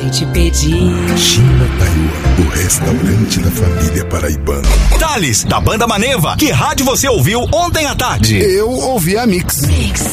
te pedir. China Taiwan, o restaurante da família paraibana. Thales, da banda Maneva, que rádio você ouviu ontem à tarde? Eu ouvi a Mix.